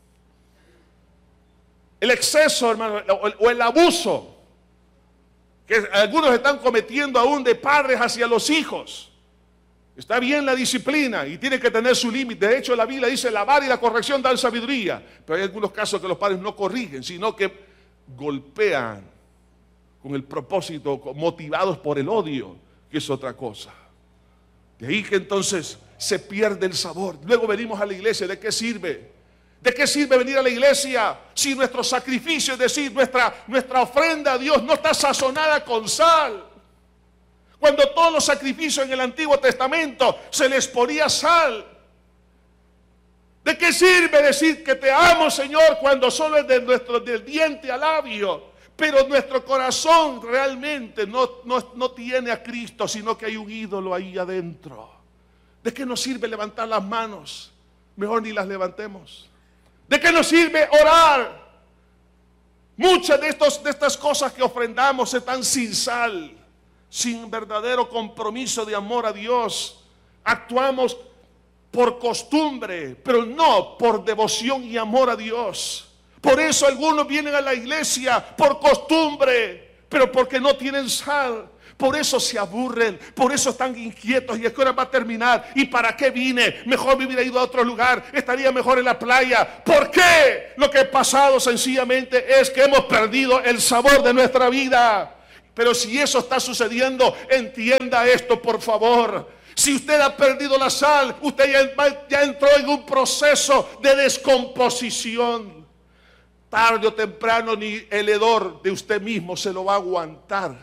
El exceso, hermano, o el abuso que algunos están cometiendo aún de padres hacia los hijos. Está bien la disciplina y tiene que tener su límite. De hecho, la Biblia dice: la vara y la corrección dan sabiduría. Pero hay algunos casos que los padres no corrigen, sino que golpean con el propósito, motivados por el odio, que es otra cosa. De ahí que entonces se pierde el sabor. Luego venimos a la iglesia. ¿De qué sirve? ¿De qué sirve venir a la iglesia si nuestro sacrificio, es decir, nuestra, nuestra ofrenda a Dios no está sazonada con sal? Cuando todos los sacrificios en el Antiguo Testamento se les ponía sal. ¿De qué sirve decir que te amo, Señor, cuando solo es de nuestro del diente al labio, pero nuestro corazón realmente no, no, no tiene a Cristo, sino que hay un ídolo ahí adentro? ¿De qué nos sirve levantar las manos? Mejor ni las levantemos. ¿De qué nos sirve orar? Muchas de, estos, de estas cosas que ofrendamos están sin sal, sin verdadero compromiso de amor a Dios. Actuamos por costumbre, pero no por devoción y amor a Dios. Por eso algunos vienen a la iglesia por costumbre, pero porque no tienen sal. Por eso se aburren, por eso están inquietos. ¿Y es que hora va a terminar? ¿Y para qué vine? Mejor me hubiera ido a otro lugar, estaría mejor en la playa. ¿Por qué? Lo que ha pasado sencillamente es que hemos perdido el sabor de nuestra vida. Pero si eso está sucediendo, entienda esto, por favor. Si usted ha perdido la sal, usted ya, ya entró en un proceso de descomposición. Tarde o temprano ni el hedor de usted mismo se lo va a aguantar.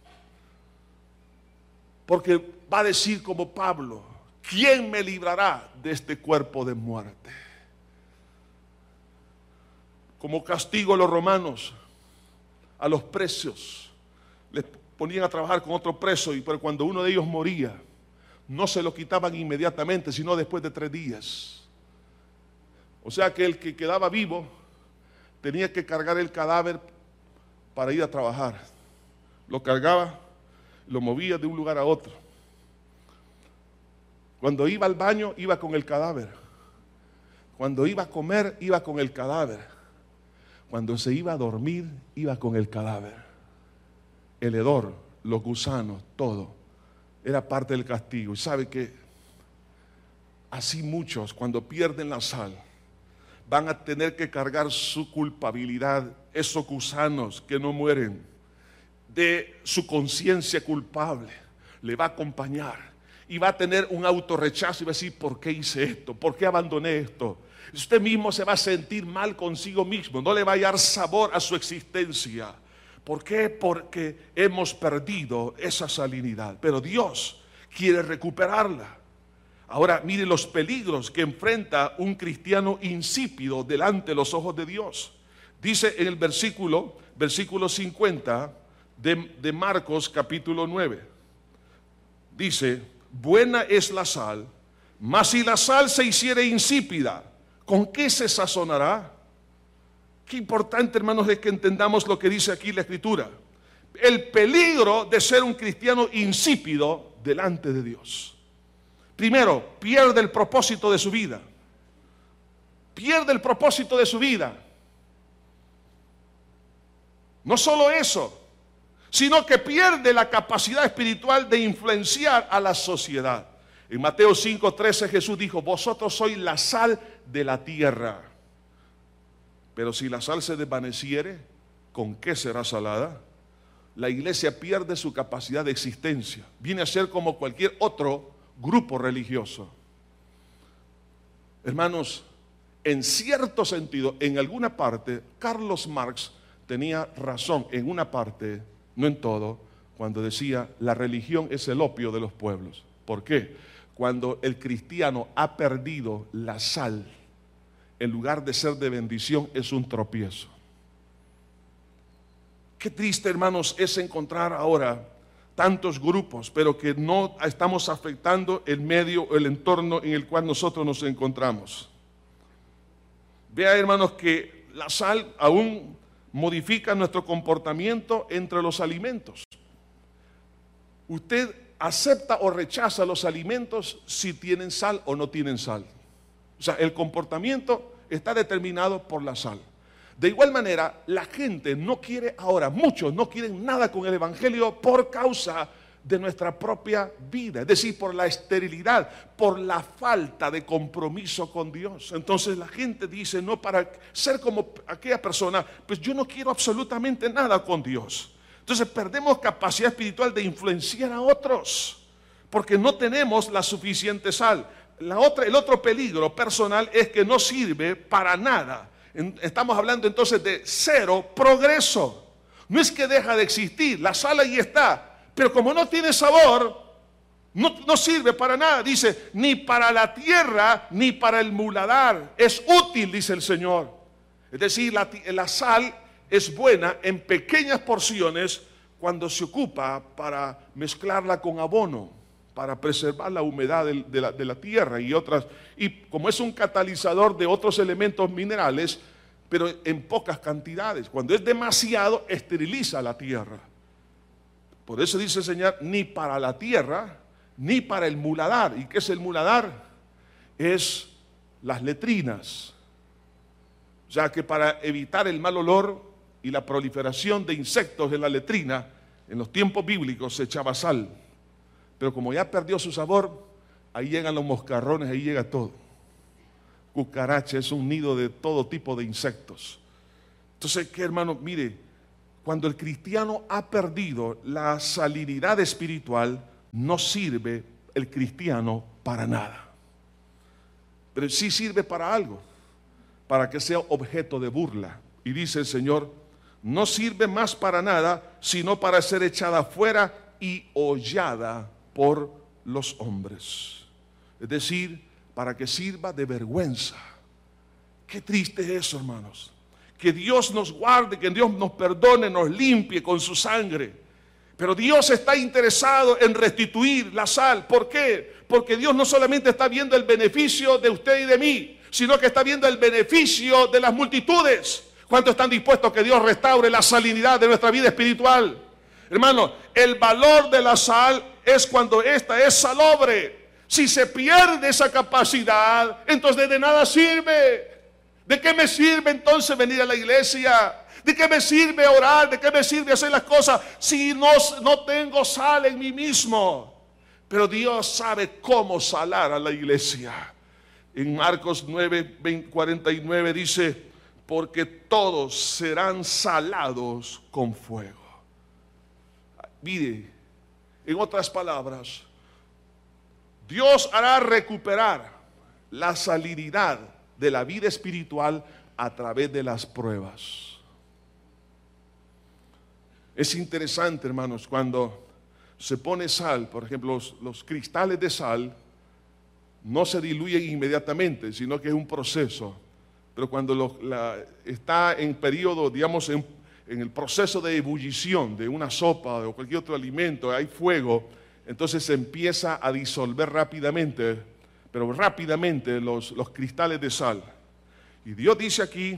Porque va a decir como Pablo: ¿quién me librará de este cuerpo de muerte? Como castigo, los romanos a los presos les ponían a trabajar con otro preso, y pero cuando uno de ellos moría, no se lo quitaban inmediatamente, sino después de tres días. O sea que el que quedaba vivo tenía que cargar el cadáver para ir a trabajar. Lo cargaba, lo movía de un lugar a otro. Cuando iba al baño, iba con el cadáver. Cuando iba a comer, iba con el cadáver. Cuando se iba a dormir, iba con el cadáver. El hedor, los gusanos, todo, era parte del castigo. Y sabe que así muchos, cuando pierden la sal, van a tener que cargar su culpabilidad, esos gusanos que no mueren, de su conciencia culpable, le va a acompañar y va a tener un autorrechazo y va a decir: ¿por qué hice esto? ¿Por qué abandoné esto? Usted mismo se va a sentir mal consigo mismo, no le va a dar sabor a su existencia. ¿Por qué? Porque hemos perdido esa salinidad, pero Dios quiere recuperarla. Ahora mire los peligros que enfrenta un cristiano insípido delante de los ojos de Dios. Dice en el versículo, versículo cincuenta de, de Marcos capítulo nueve. Dice: buena es la sal, mas si la sal se hiciere insípida, ¿con qué se sazonará? Qué importante, hermanos, es que entendamos lo que dice aquí la Escritura. El peligro de ser un cristiano insípido delante de Dios. Primero, pierde el propósito de su vida. Pierde el propósito de su vida. No solo eso, sino que pierde la capacidad espiritual de influenciar a la sociedad. En Mateo cinco trece Jesús dijo: vosotros sois la sal de la tierra. Pero si la sal se desvaneciere, ¿con qué será salada? La iglesia pierde su capacidad de existencia. Viene a ser como cualquier otro grupo religioso. Hermanos, en cierto sentido, en alguna parte, Carlos Marx tenía razón en una parte, no en todo, cuando decía: la religión es el opio de los pueblos. ¿Por qué? Cuando el cristiano ha perdido la sal, en lugar de ser de bendición, es un tropiezo. Qué triste, hermanos, es encontrar ahora tantos grupos, pero que no estamos afectando el medio o el entorno en el cual nosotros nos encontramos. Vea, hermanos, que la sal aún modifica nuestro comportamiento entre los alimentos. Usted acepta o rechaza los alimentos si tienen sal o no tienen sal. O sea, el comportamiento está determinado por la sal. De igual manera, la gente no quiere ahora, muchos no quieren nada con el evangelio por causa de nuestra propia vida, es decir, por la esterilidad, por la falta de compromiso con Dios. Entonces la gente dice: no, para ser como aquella persona, pues yo no quiero absolutamente nada con Dios. Entonces perdemos capacidad espiritual de influenciar a otros, porque no tenemos la suficiente sal. La otra, el otro peligro personal es que no sirve para nada. Estamos hablando entonces de cero progreso. No es que deja de existir, la sal ahí está, pero como no tiene sabor, no, no sirve para nada. Dice: ni para la tierra ni para el muladar es útil, dice el Señor. Es decir, la, la sal es buena en pequeñas porciones cuando se ocupa para mezclarla con abono, para preservar la humedad de, de, la, de la tierra y otras, y como es un catalizador de otros elementos minerales, pero en pocas cantidades. Cuando es demasiado, esteriliza la tierra. Por eso dice el Señor: ni para la tierra, ni para el muladar. ¿Y qué es el muladar? es las letrinas, ya que para evitar el mal olor y la proliferación de insectos en la letrina, en los tiempos bíblicos se echaba sal, pero como ya perdió su sabor, ahí llegan los moscarrones, ahí llega todo. Cucaracha es un nido de todo tipo de insectos. Entonces, ¿qué, hermano? Mire, cuando el cristiano ha perdido la salinidad espiritual, no sirve el cristiano para nada. Pero sí sirve para algo, para que sea objeto de burla. Y dice el Señor, no sirve más para nada, sino para ser echada fuera y hollada por los hombres. Es decir, para que sirva de vergüenza. Qué triste es eso, hermanos. Que Dios nos guarde, que Dios nos perdone, nos limpie con su sangre. Pero Dios está interesado en restituir la sal. ¿Por qué? Porque Dios no solamente está viendo el beneficio de usted y de mí, sino que está viendo el beneficio de las multitudes. ¿Cuántos están dispuestos a que Dios restaure la salinidad de nuestra vida espiritual? Hermano, el valor de la sal es cuando esta es salobre. Si se pierde esa capacidad, entonces de nada sirve. ¿De qué me sirve entonces venir a la iglesia? ¿De qué me sirve orar? ¿De qué me sirve hacer las cosas si no, no tengo sal en mí mismo? Pero Dios sabe cómo salar a la iglesia. En Marcos nueve, cuarenta y nueve dice, porque todos serán salados con fuego. Mire, en otras palabras, Dios hará recuperar la salinidad de la vida espiritual a través de las pruebas. Es interesante, hermanos, cuando se pone sal, por ejemplo, los, los cristales de sal no se diluyen inmediatamente, sino que es un proceso. Pero cuando lo, la, está en periodo, digamos, en, en el proceso de ebullición de una sopa o cualquier otro alimento, hay fuego, entonces se empieza a disolver rápidamente, pero rápidamente los, los cristales de sal. Y Dios dice aquí,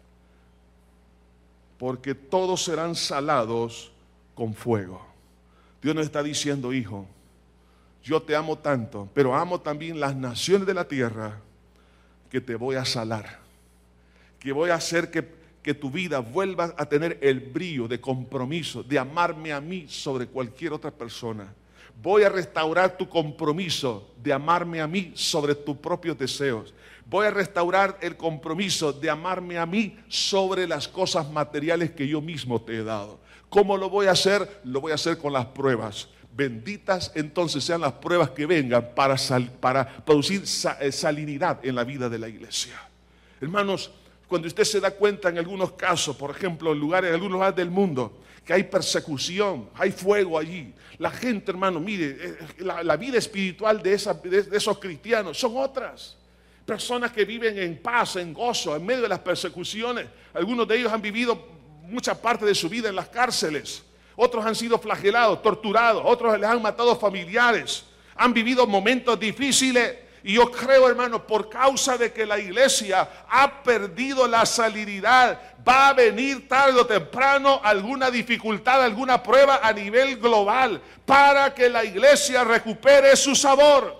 porque todos serán salados con fuego. Dios nos está diciendo, hijo, yo te amo tanto, pero amo también las naciones de la tierra, que te voy a salar, que voy a hacer que, que tu vida vuelva a tener el brillo de compromiso, de amarme a mí sobre cualquier otra persona. Voy a restaurar tu compromiso de amarme a mí sobre tus propios deseos. Voy a restaurar el compromiso de amarme a mí sobre las cosas materiales que yo mismo te he dado. ¿Cómo lo voy a hacer? Lo voy a hacer con las pruebas. Benditas entonces sean las pruebas que vengan para, sal, para producir salinidad en la vida de la iglesia. Hermanos, cuando usted se da cuenta en algunos casos, por ejemplo, en lugares, en algunos lugares del mundo, que hay persecución, hay fuego allí. La gente, hermano, mire, la, la vida espiritual de, esa, de, de esos cristianos son otras. Personas que viven en paz, en gozo, en medio de las persecuciones. Algunos de ellos han vivido mucha parte de su vida en las cárceles. Otros han sido flagelados, torturados. Otros les han matado familiares. Han vivido momentos difíciles. Y yo creo, hermano, por causa de que la iglesia ha perdido la salinidad, va a venir tarde o temprano alguna dificultad, alguna prueba a nivel global para que la iglesia recupere su sabor.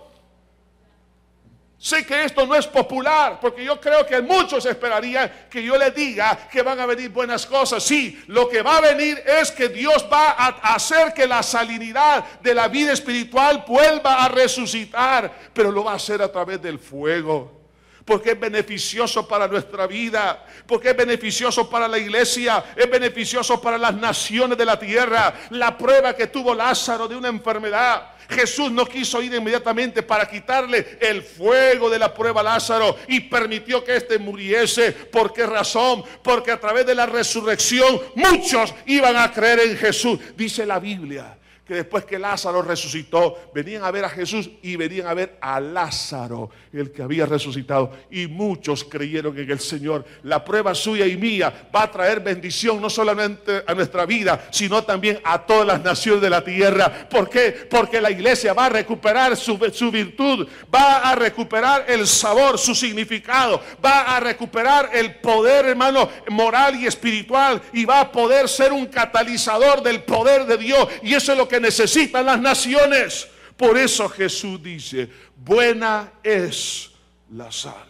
Sé que esto no es popular, porque yo creo que muchos esperarían que yo les diga que van a venir buenas cosas. Sí, lo que va a venir es que Dios va a hacer que la salinidad de la vida espiritual vuelva a resucitar, pero lo va a hacer a través del fuego. Porque es beneficioso para nuestra vida, porque es beneficioso para la iglesia, es beneficioso para las naciones de la tierra. La prueba que tuvo Lázaro de una enfermedad, Jesús no quiso ir inmediatamente para quitarle el fuego de la prueba a Lázaro y permitió que éste muriese. ¿Por qué razón? Porque a través de la resurrección muchos iban a creer en Jesús. Dice la Biblia que después que Lázaro resucitó, venían a ver a Jesús y venían a ver a Lázaro, el que había resucitado, y muchos creyeron en el Señor. La prueba suya y mía va a traer bendición no solamente a nuestra vida, sino también a todas las naciones de la tierra. ¿Por qué? Porque la iglesia va a recuperar su, su virtud, va a recuperar el sabor, su significado, va a recuperar el poder, hermano, moral y espiritual, y va a poder ser un catalizador del poder de Dios. Y eso es lo que necesitan las naciones. Por eso Jesús dice, buena es la sal.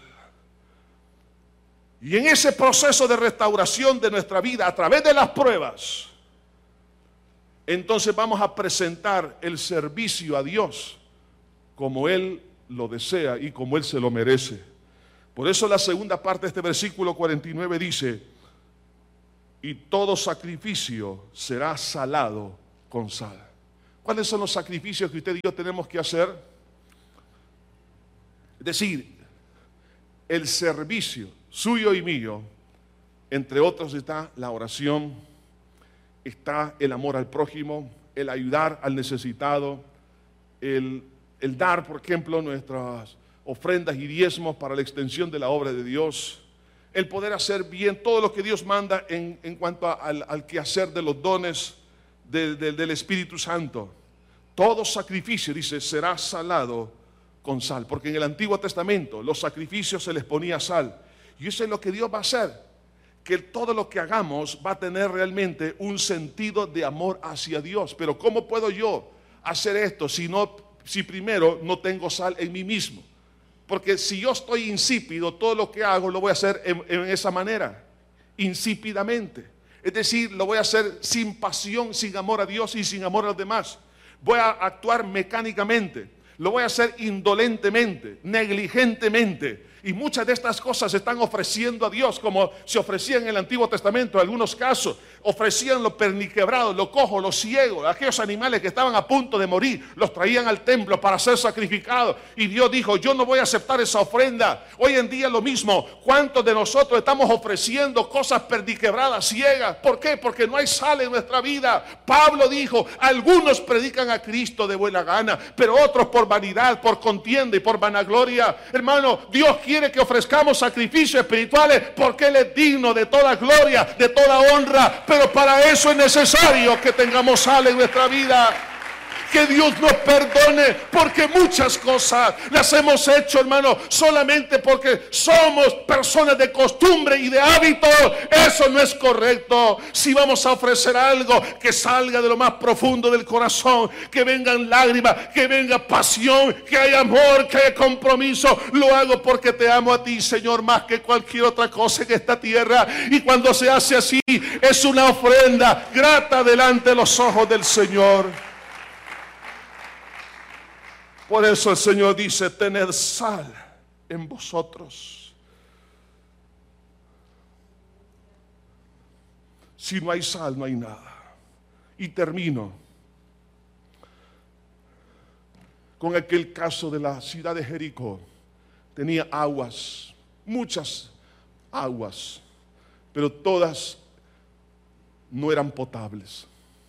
Y en ese proceso de restauración de nuestra vida a través de las pruebas, entonces vamos a presentar el servicio a Dios como Él lo desea y como Él se lo merece. Por eso la segunda parte de este versículo cuarenta y nueve dice: y todo sacrificio será salado con sal. ¿Cuáles son los sacrificios que usted y yo tenemos que hacer? Es decir, el servicio suyo y mío, entre otros está la oración, está el amor al prójimo, el ayudar al necesitado, el, el dar, por ejemplo, nuestras ofrendas y diezmos para la extensión de la obra de Dios, el poder hacer bien todo lo que Dios manda en, en cuanto a, al, al quehacer de los dones de, de, del Espíritu Santo. Todo sacrificio, dice, será salado con sal, porque en el Antiguo Testamento los sacrificios se les ponía sal, y eso es lo que Dios va a hacer, que todo lo que hagamos va a tener realmente un sentido de amor hacia Dios. Pero ¿cómo puedo yo hacer esto si, no, si primero no tengo sal en mí mismo? Porque si yo estoy insípido, todo lo que hago lo voy a hacer en, en esa manera, insípidamente. Es decir, lo voy a hacer sin pasión, sin amor a Dios y sin amor a los demás. Voy a actuar mecánicamente, lo voy a hacer indolentemente, negligentemente. Y muchas de estas cosas se están ofreciendo a Dios como se ofrecían en el Antiguo Testamento. En algunos casos ofrecían los perniquebrados, los cojos, los ciegos, aquellos animales que estaban a punto de morir, los traían al templo para ser sacrificados. Y Dios dijo: yo no voy a aceptar esa ofrenda. Hoy en día lo mismo. ¿Cuántos de nosotros estamos ofreciendo cosas perniquebradas, ciegas? ¿Por qué? Porque no hay sal en nuestra vida. Pablo dijo: algunos predican a Cristo de buena gana, pero otros por vanidad, por contienda y por vanagloria. Hermano, Dios quiere quiere que ofrezcamos sacrificios espirituales porque Él es digno de toda gloria, de toda honra, pero para eso es necesario que tengamos sal en nuestra vida. Que Dios nos perdone, porque muchas cosas las hemos hecho, hermano, solamente porque somos personas de costumbre y de hábito. Eso no es correcto. Si vamos a ofrecer algo, que salga de lo más profundo del corazón, que vengan lágrimas, que venga pasión, que haya amor, que haya compromiso. Lo hago porque te amo a ti, Señor, más que cualquier otra cosa en esta tierra. Y cuando se hace así, es una ofrenda grata delante de los ojos del Señor. Por eso el Señor dice: tened sal en vosotros. Si no hay sal, no hay nada. Y termino con aquel caso de la ciudad de Jericó. Tenía aguas, muchas aguas, pero todas no eran potables.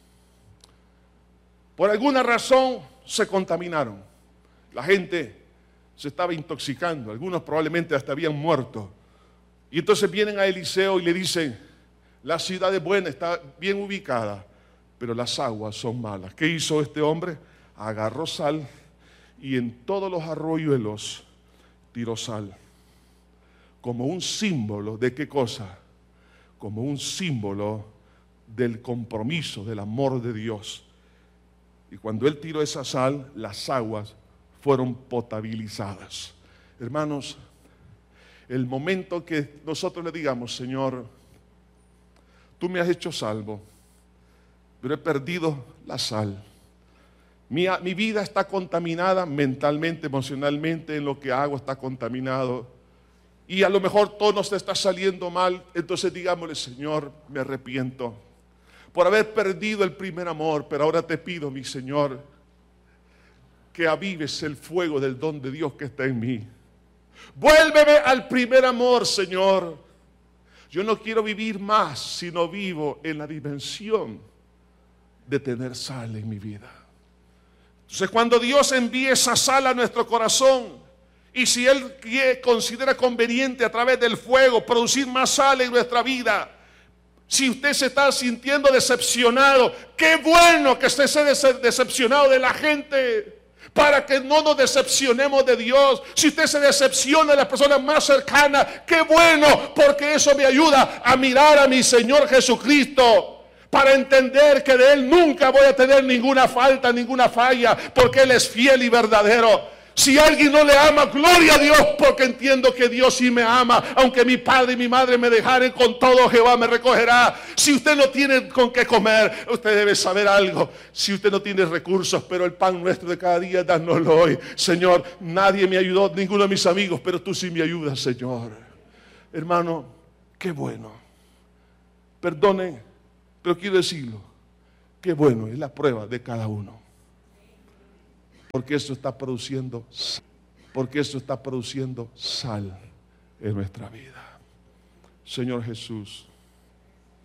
Por alguna razón se contaminaron. La gente se estaba intoxicando, algunos probablemente hasta habían muerto. Y entonces vienen a Eliseo y le dicen: la ciudad es buena, está bien ubicada, pero las aguas son malas. ¿Qué hizo este hombre? Agarró sal y en todos los arroyuelos tiró sal. Como un símbolo de qué cosa? Como un símbolo del compromiso, del amor de Dios. Y cuando él tiró esa sal, las aguas fueron potabilizadas. Hermanos, el momento que nosotros le digamos: Señor, tú me has hecho salvo, pero he perdido la sal. Mi, mi vida está contaminada mentalmente, emocionalmente, en lo que hago está contaminado. Y a lo mejor todo nos está saliendo mal. Entonces digámosle: Señor, me arrepiento por haber perdido el primer amor, pero ahora te pido, mi Señor, que avives el fuego del don de Dios que está en mí. Vuélveme al primer amor, Señor. Yo no quiero vivir más, sino vivo en la dimensión de tener sal en mi vida. Entonces, cuando Dios envíe esa sal a nuestro corazón, y si Él considera conveniente a través del fuego producir más sal en nuestra vida, si usted se está sintiendo decepcionado, qué bueno que esté decepcionado de la gente, para que no nos decepcionemos de Dios. Si usted se decepciona de las personas más cercanas, qué bueno, porque eso me ayuda a mirar a mi Señor Jesucristo, para entender que de Él nunca voy a tener ninguna falta, ninguna falla, porque Él es fiel y verdadero. Si alguien no le ama, gloria a Dios, porque entiendo que Dios sí me ama. Aunque mi padre y mi madre me dejaren, con todo Jehová me recogerá. Si usted no tiene con qué comer, usted debe saber algo. Si usted no tiene recursos, pero el pan nuestro de cada día, dánoslo hoy. Señor, nadie me ayudó, ninguno de mis amigos, pero tú sí me ayudas, Señor. Hermano, qué bueno. Perdonen, pero quiero decirlo. Qué bueno es la prueba de cada uno. Porque eso está produciendo, porque eso está produciendo sal en nuestra vida. Señor Jesús,